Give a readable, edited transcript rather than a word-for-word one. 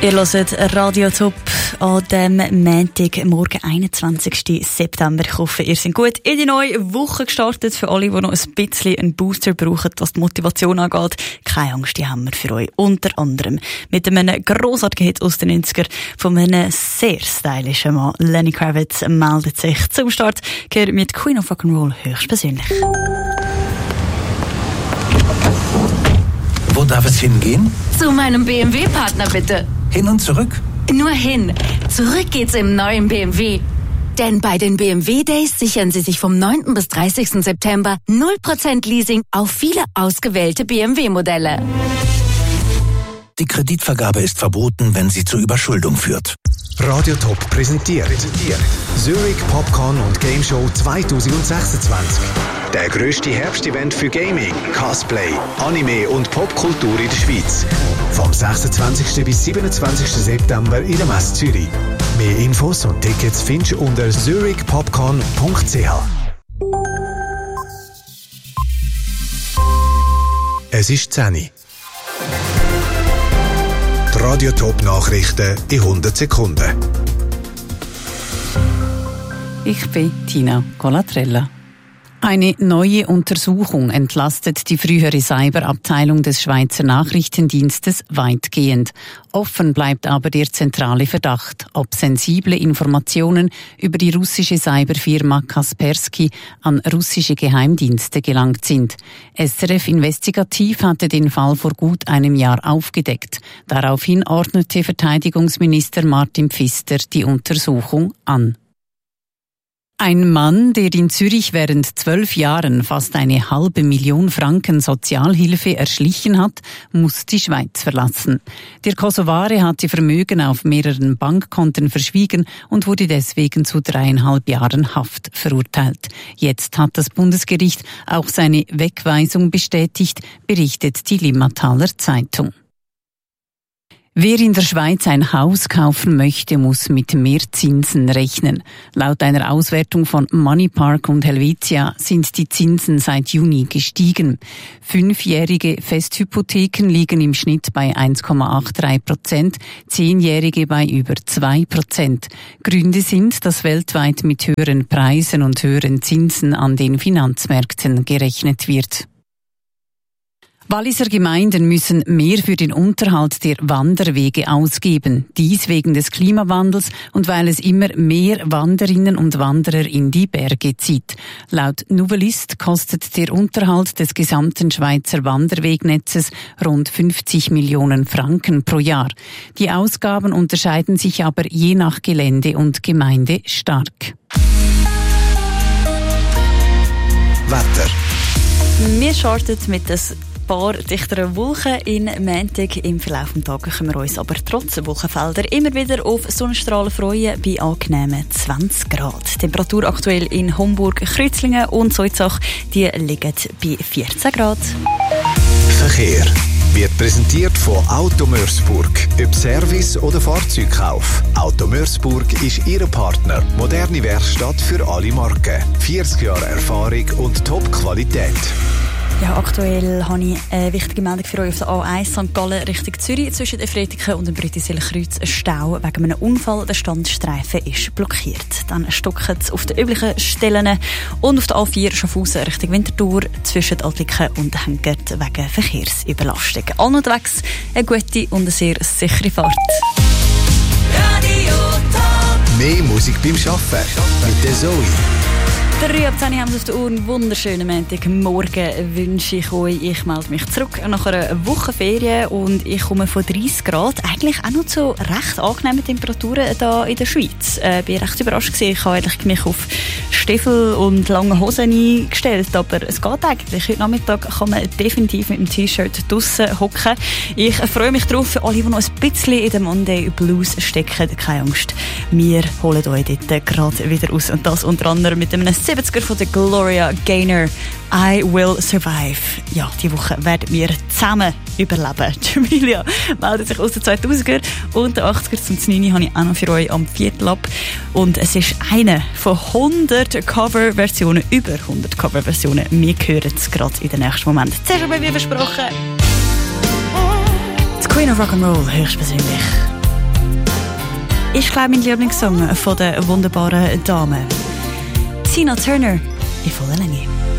Ihr hört Radio Top an dem Montagmorgen, 21. September. Ich hoffe, ihr seid gut in die neue Woche gestartet. Für alle, die noch ein bisschen einen Booster brauchen, was die Motivation angeht, keine Angst, die haben wir für euch. Unter anderem mit einem grossartigen Hit aus den 90er von einem sehr stylischen Mann. Lenny Kravitz meldet sich zum Start. Gehört mit Queen of Rock'n'Roll höchstpersönlich. Wo darf es hingehen? Zu meinem BMW-Partner bitte. Hin und zurück? Nur hin. Zurück geht's im neuen BMW. Denn bei den BMW Days sichern Sie sich vom 9. bis 30. September 0% Leasing auf viele ausgewählte BMW-Modelle. Die Kreditvergabe ist verboten, wenn sie zur Überschuldung führt. Radio Top präsentiert Zurich Popcorn und Game Show 2026. Der grösste Herbstevent für Gaming, Cosplay, Anime und Popkultur in der Schweiz. Vom 26. bis 27. September in der Messe Zürich. Mehr Infos und Tickets findest du unter zurichpopcorn.ch. Es ist 10 Uhr. Die Radio Top Nachrichten in 100 Sekunden. Ich bin Tina Colatrella. Eine neue Untersuchung entlastet die frühere Cyberabteilung des Schweizer Nachrichtendienstes weitgehend. Offen bleibt aber der zentrale Verdacht, ob sensible Informationen über die russische Cyberfirma Kaspersky an russische Geheimdienste gelangt sind. SRF Investigativ hatte den Fall vor gut einem Jahr aufgedeckt. Daraufhin ordnete Verteidigungsminister Martin Pfister die Untersuchung an. Ein Mann, der in Zürich während 12 Jahren fast 500.000 Franken Sozialhilfe erschlichen hat, muss die Schweiz verlassen. Der Kosovare hatte Vermögen auf mehreren Bankkonten verschwiegen und wurde deswegen zu 3,5 Jahren Haft verurteilt. Jetzt hat das Bundesgericht auch seine Wegweisung bestätigt, berichtet die Limmataler Zeitung. Wer in der Schweiz ein Haus kaufen möchte, muss mit mehr Zinsen rechnen. Laut einer Auswertung von Moneypark und Helvetia sind die Zinsen seit Juni gestiegen. 5-jährige Festhypotheken liegen im Schnitt bei 1,83%, 10-jährige bei über 2%. Gründe sind, dass weltweit mit höheren Preisen und höheren Zinsen an den Finanzmärkten gerechnet wird. Walliser Gemeinden müssen mehr für den Unterhalt der Wanderwege ausgeben. Dies wegen des Klimawandels und weil es immer mehr Wanderinnen und Wanderer in die Berge zieht. Laut Nouvelliste kostet der Unterhalt des gesamten Schweizer Wanderwegnetzes rund 50 Millionen Franken pro Jahr. Die Ausgaben unterscheiden sich aber je nach Gelände und Gemeinde stark. Wetter. Wir starten mit ein paar dichteren Wolken in Montag. Im Verlauf des Tages können wir uns aber trotz Wolkenfelder immer wieder auf Sonnenstrahlen freuen bei angenehmen 20 Grad. Temperatur aktuell in Homburg, Kreuzlingen und Soizach, die liegen bei 14 Grad. Verkehr wird präsentiert von Auto Mörsburg. Ob Service oder Fahrzeugkauf. Auto Mörsburg ist Ihr Partner. Moderne Werkstatt für alle Marken. 40 Jahre Erfahrung und Top-Qualität. Ja, aktuell habe ich eine wichtige Meldung für euch auf der A1 St. Gallen Richtung Zürich. Zwischen Efretiken und dem Brütiseler-Kreuz ein Stau wegen einem Unfall. Der Standstreifen ist blockiert. Dann stocken es auf den üblichen Stellen und auf der A4 Schaffhausen Richtung Winterthur zwischen Adliken und Hengert wegen Verkehrsüberlastung. Allen unterwegs eine gute und eine sehr sichere Fahrt. Radio Top. Mehr Musik beim Arbeiten mit der Zoe. 3 ab 10 haben wir auf der Uhr. Einen wunderschönen Montagmorgen wünsche ich euch. Ich melde mich zurück nach einer Woche Ferien und ich komme von 30 Grad. Eigentlich auch noch zu recht angenehmen Temperaturen hier in der Schweiz. Bin recht überrascht gewesen. Ich habe eigentlich mich auf Stiefel und lange Hosen eingestellt, aber es geht eigentlich. Heute Nachmittag kann man definitiv mit dem T-Shirt draussen hocken. Ich freue mich drauf. Für alle, die noch ein bisschen in den Monday Blues stecken, keine Angst. Wir holen euch dort gerade wieder raus. Und das unter anderem mit einem 70er von der Gloria Gaynor. I Will Survive. Ja, die Woche werden wir zusammen überleben. Jamilia meldet sich aus den 2000er und den 80er. Zum 9 habe ich auch noch für euch am Viertel ab. Und es ist eine von 100 Coverversionen, über 100 Coverversionen. Wir hören es gerade in den nächsten Moment. Zuerst aber wie versprochen, die Queen of Rock'n'Roll, höchstpersönlich. ist, glaube ich, mein Lieblingssong von der wunderbaren Dame. Tina Turner in voller Länge.